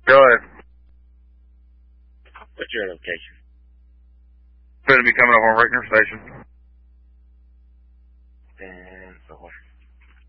Go ahead. What's your location? Going to be coming up on Rickner Station. 10-4.